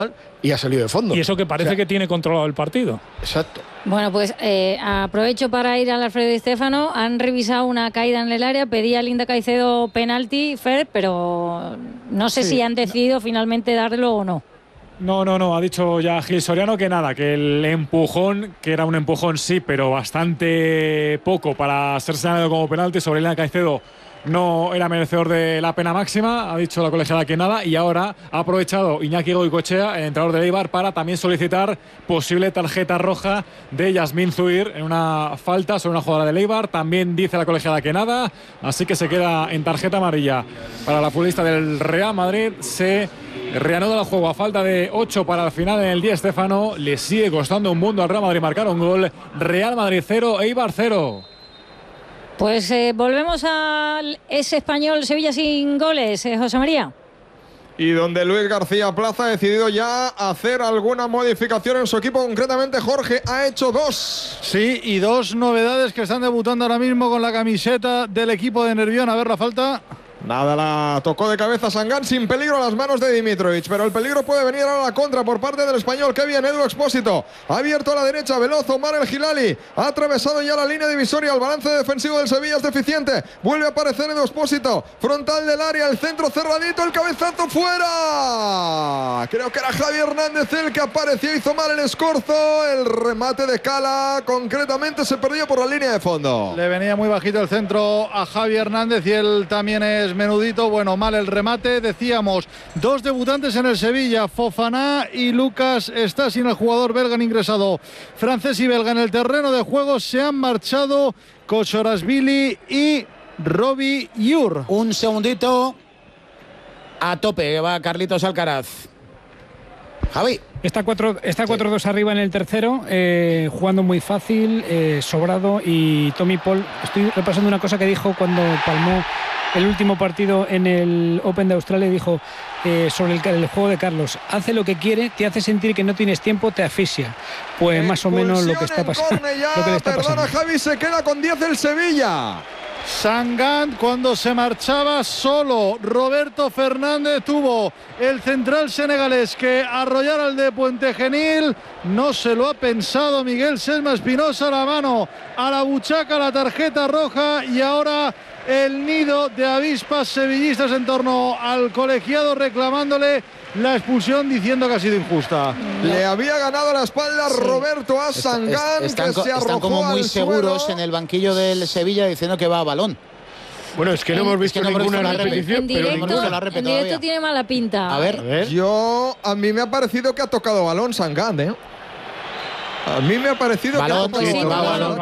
y ha salido de fondo. Y eso que parece que tiene controlado el partido. Exacto. Bueno, pues aprovecho para ir al Alfredo Di Stéfano. Han revisado una caída en el área, pedía Linda Caicedo penalti, Fer, pero no sé si han decidido finalmente darlo o no. No, ha dicho ya Gil Soriano que nada, que el empujón, que era un empujón sí, pero bastante poco para ser señalado como penalti sobre Linda Caicedo, no era merecedor de la pena máxima, ha dicho la colegiada que nada, y ahora ha aprovechado Iñaki Goicoechea, el entrenador de Eibar, para también solicitar posible tarjeta roja de Yasmín Zubir en una falta sobre una jugadora de Eibar. También dice la colegiada que nada, así que se queda en tarjeta amarilla para la futbolista del Real Madrid. Se reanuda el juego a falta de 8 para el final en el Di Stéfano. Le sigue costando un mundo al Real Madrid marcar un gol. Real Madrid 0, Eibar 0. Pues volvemos a ese Español Sevilla sin goles, José María. Y donde Luis García Plaza ha decidido ya hacer alguna modificación en su equipo, concretamente Jorge ha hecho 2. Sí, y 2 novedades que están debutando ahora mismo con la camiseta del equipo de Nervión. A ver la falta. Nada, la tocó de cabeza Sangán sin peligro a las manos de Dimitrovic, pero el peligro puede venir ahora a la contra por parte del español. Qué bien, Edu Expósito, ha abierto a la derecha, veloz Omar El Hilali, ha atravesado ya la línea divisoria, el balance defensivo del Sevilla es deficiente, vuelve a aparecer Edu Expósito, frontal del área, el centro cerradito, el cabezazo fuera. Creo que era Javi Hernández el que apareció, hizo mal el escorzo, el remate de Cala, concretamente se perdió por la línea de fondo. Le venía muy bajito el centro a Javi Hernández y él también es menudito. Bueno, mal el remate. Decíamos, 2 debutantes en el Sevilla, Fofana y Lucas Stasi. El jugador belga han ingresado francés y belga en el terreno de juego. Se han marchado Kochorashvili y Robbie Yur. Un segundito. A tope va Carlitos Alcaraz. Javi. Está 4-2 arriba en el tercero, jugando muy fácil, sobrado. Y Tommy Paul, estoy repasando una cosa que dijo cuando palmó el último partido en el Open de Australia, dijo sobre el juego de Carlos: hace lo que quiere, te hace sentir que no tienes tiempo, te asfixia. Pues más o menos lo que está pasando. Perdona, Javi, se queda con 10 el Sevilla. Sangán cuando se marchaba solo. Roberto Fernández tuvo el central senegalés que arrollar al de Puente Genil. No se lo ha pensado Miguel Sesma Espinosa. La mano a la buchaca, la tarjeta roja, y ahora el nido de avispas sevillistas en torno al colegiado reclamándole la expulsión, diciendo que ha sido injusta. Le había ganado la espalda Roberto a Sangán, están como muy seguros en el banquillo del Sevilla diciendo que va a balón. Bueno, es que no hemos visto ninguna repetición, pero en directo tiene mala pinta. A ver. A mí me ha parecido que ha tocado balón Sangán, ¿eh? A mí me ha parecido balón, que balón,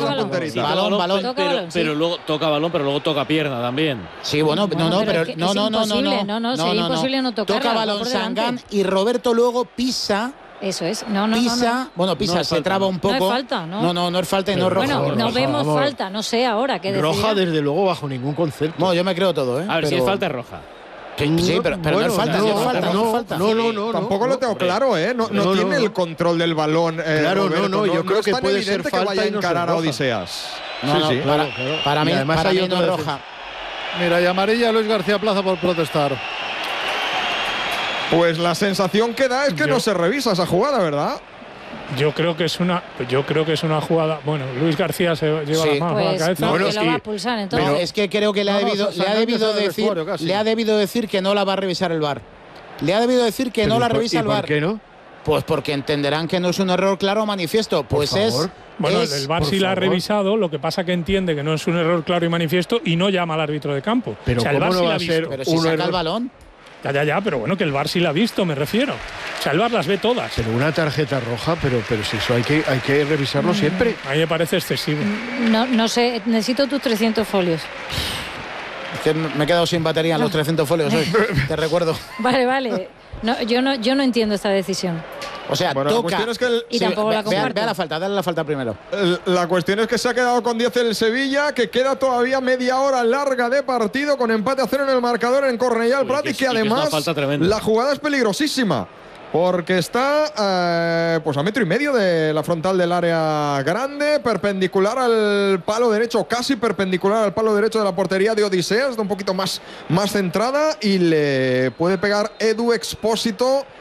pero luego toca balón, pero luego toca pierna también. Sí, bueno, pero sería imposible no tocar. Toca balón Sangán y Roberto luego pisa. Eso es. Pisa, se traba un poco. No es falta, ¿no? No es falta y no es roja. Bueno, no vemos falta, no sé ahora qué decir. Roja, desde luego, bajo ningún concepto. No, yo me creo todo, ¿eh? A ver, si es falta es roja. Sí, pero no es falta, no. Tampoco lo tengo claro, ¿eh? No tiene el control del balón. Claro, Roberto, yo creo que puede ser falta, que vaya a encarar a Odiseas. Para mí no es roja. Mira, y amarilla Luis García Plaza por protestar. Pues la sensación que da es que no se revisa esa jugada, ¿verdad? Yo creo que es una jugada. Bueno, Luis García se lleva la mano a la cabeza. No, lo va a pulsar, entonces. No, es que creo que le ha debido decir que no la va a revisar el VAR. Le ha debido decir que no la revisa el VAR. ¿Por qué no? Pues porque entenderán que no es un error claro o manifiesto. Pues es. Bueno, el VAR sí la ha revisado, lo que pasa que entiende que no es un error claro y manifiesto y no llama al árbitro de campo. Pero el VAR no sí va la a ser pero si saca el balón. Ya, pero bueno, que el VAR sí la ha visto, me refiero. O sea, el VAR las ve todas. Pero una tarjeta roja, pero si eso hay que revisarlo siempre. A mí me parece excesivo. No sé, necesito tus 300 folios. Es que me he quedado sin batería en los 300 folios hoy, te recuerdo. Vale. No, yo no entiendo esta decisión. O sea, bueno, toca. La cuestión es que y tampoco la comparto. Vea la falta, dale la falta primero. La cuestión es que se ha quedado con 10 el Sevilla, que queda todavía media hora larga de partido, con empate a 0 en el marcador en Cornellà el Prat, y que además la jugada es peligrosísima. Porque está pues a 1,5 metros de la frontal del área grande, perpendicular al palo derecho, casi perpendicular al palo derecho de la portería de Odiseas, está un poquito más centrada, y le puede pegar Edu Expósito